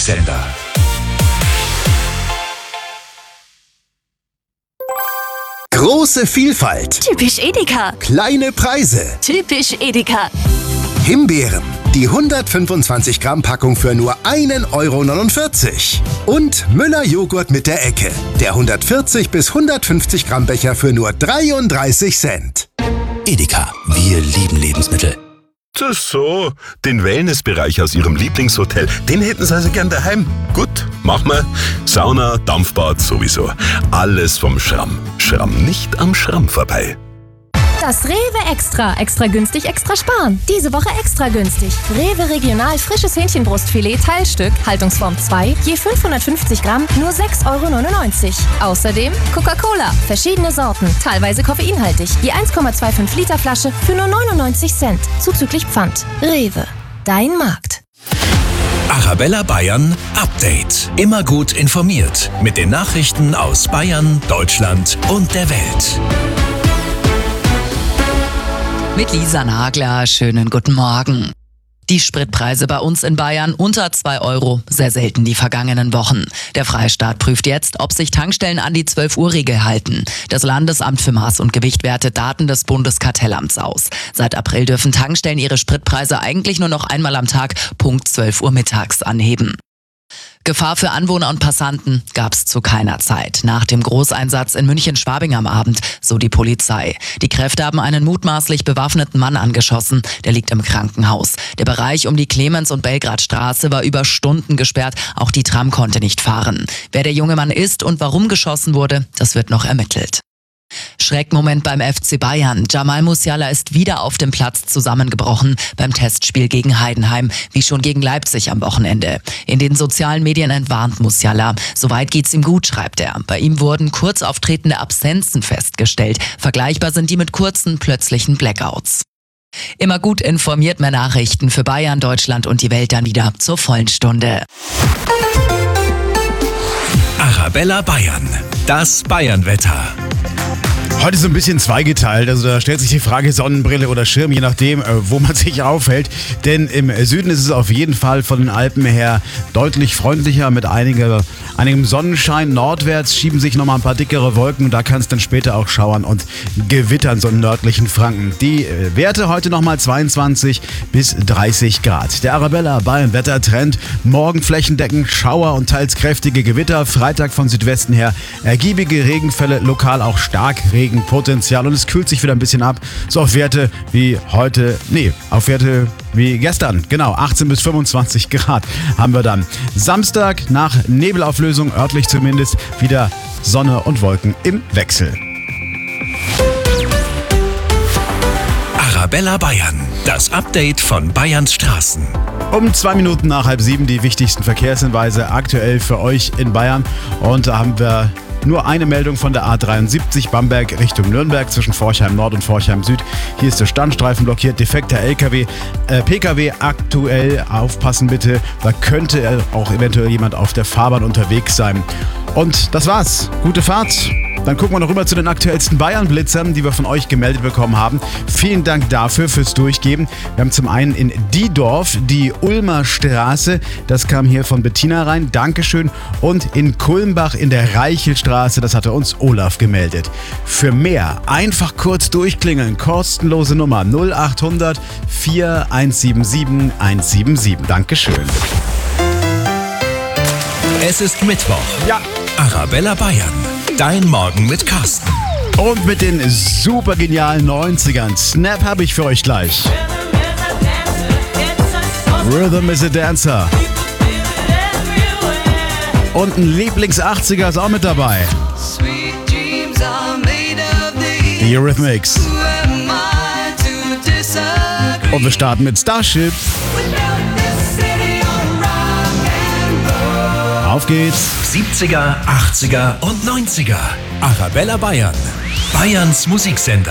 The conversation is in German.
Musiksender. Große Vielfalt. Typisch Edeka. Kleine Preise. Typisch Edeka. Himbeeren. Die 125 Gramm Packung für nur 1,49 €. Und Müller Joghurt mit der Ecke. Der 140 bis 150 Gramm Becher für nur 33 Cent. Edeka, wir lieben Lebensmittel. Das so, den Wellnessbereich aus Ihrem Lieblingshotel, den hätten Sie also gern daheim. Gut, machen wir. Sauna, Dampfbad sowieso. Alles vom Schramm. Schramm nicht am Schramm vorbei. Das Rewe Extra. Extra günstig, extra sparen. Diese Woche extra günstig. Rewe Regional frisches Hähnchenbrustfilet Teilstück, Haltungsform 2, je 550 Gramm, nur 6,99 €. Außerdem Coca-Cola, verschiedene Sorten, teilweise koffeinhaltig, je 1,25 Liter Flasche für nur 99 Cent, zuzüglich Pfand. Rewe, dein Markt. Arabella Bayern Update. Immer gut informiert mit den Nachrichten aus Bayern, Deutschland und der Welt. Mit Lisa Nagler, schönen guten Morgen. Die Spritpreise bei uns in Bayern unter 2 €, sehr selten die vergangenen Wochen. Der Freistaat prüft jetzt, ob sich Tankstellen an die 12-Uhr-Regel halten. Das Landesamt für Maß und Gewicht wertet Daten des Bundeskartellamts aus. Seit April dürfen Tankstellen ihre Spritpreise eigentlich nur noch einmal am Tag, Punkt 12 Uhr mittags, anheben. Gefahr für Anwohner und Passanten gab es zu keiner Zeit. Nach dem Großeinsatz in München-Schwabing am Abend, so die Polizei. Die Kräfte haben einen mutmaßlich bewaffneten Mann angeschossen. Der liegt im Krankenhaus. Der Bereich um die Clemens- und Belgradstraße war über Stunden gesperrt. Auch die Tram konnte nicht fahren. Wer der junge Mann ist und warum geschossen wurde, das wird noch ermittelt. Schreckmoment beim FC Bayern. Jamal Musiala ist wieder auf dem Platz zusammengebrochen beim Testspiel gegen Heidenheim, wie schon gegen Leipzig am Wochenende. In den sozialen Medien entwarnt Musiala. Soweit geht's ihm gut, schreibt er. Bei ihm wurden kurz auftretende Absenzen festgestellt. Vergleichbar sind die mit kurzen, plötzlichen Blackouts. Immer gut informiert, mehr Nachrichten für Bayern, Deutschland und die Welt dann wieder zur vollen Stunde. Arabella Bayern, das Bayernwetter. Heute so ein bisschen zweigeteilt, also da stellt sich die Frage Sonnenbrille oder Schirm, je nachdem, wo man sich aufhält. Denn im Süden ist es auf jeden Fall von den Alpen her deutlich freundlicher mit einigem Sonnenschein. Nordwärts schieben sich nochmal ein paar dickere Wolken und da kann es dann später auch schauern und gewittern, so im nördlichen Franken. Die Werte heute nochmal 22 bis 30 Grad. Der Arabella Bayern Wettertrend, morgen flächendeckend Schauer und teils kräftige Gewitter. Freitag von Südwesten her ergiebige Regenfälle, lokal auch stark Regenpotenzial und es kühlt sich wieder ein bisschen ab. So auf Werte wie gestern. Genau, 18 bis 25 Grad haben wir dann. Samstag nach Nebelauflösung, örtlich zumindest, wieder Sonne und Wolken im Wechsel. Arabella Bayern, das Update von Bayerns Straßen. Um 2 Minuten nach 6:30 die wichtigsten Verkehrshinweise aktuell für euch in Bayern. Und da haben wir nur eine Meldung von der A73 Bamberg Richtung Nürnberg zwischen Forchheim Nord und Forchheim Süd. Hier ist der Standstreifen blockiert, defekter PKW aktuell, aufpassen bitte. Da könnte auch eventuell jemand auf der Fahrbahn unterwegs sein. Und das war's. Gute Fahrt. Dann gucken wir noch rüber zu den aktuellsten Bayern-Blitzern, die wir von euch gemeldet bekommen haben. Vielen Dank dafür fürs Durchgeben. Wir haben zum einen in Diedorf die Ulmer Straße. Das kam hier von Bettina rein. Dankeschön. Und in Kulmbach in der Reichelstraße, das hatte uns Olaf gemeldet. Für mehr einfach kurz durchklingeln. Kostenlose Nummer 0800 4177 177. Dankeschön. Es ist Mittwoch. Ja. Arabella Bayern, dein Morgen mit Carsten. Und mit den super genialen 90ern. Snap habe ich für euch gleich. Rhythm is a Dancer. Und ein Lieblings-80er ist auch mit dabei. The Eurythmics. Und wir starten mit Starship. Auf geht's. 70er, 80er und 90er. Arabella Bayern, Bayerns Musiksender.